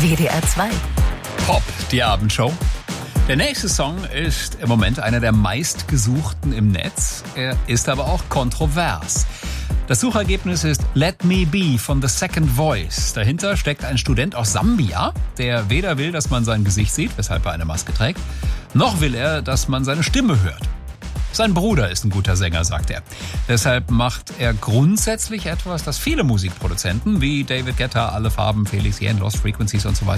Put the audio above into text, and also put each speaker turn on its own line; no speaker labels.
WDR 2.
Pop, die Abendshow. Der nächste Song ist im Moment einer der meistgesuchten im Netz. Er ist aber auch kontrovers. Das Suchergebnis ist Let Me Be von The Second Voice. Dahinter steckt ein Student aus Sambia, der weder will, dass man sein Gesicht sieht, weshalb er eine Maske trägt, noch will er, dass man seine Stimme hört. Sein Bruder ist ein guter Sänger, sagt er. Deshalb macht er grundsätzlich etwas, das viele Musikproduzenten wie David Guetta, Alle Farben, Felix Jähn, Lost Frequencies und so weiter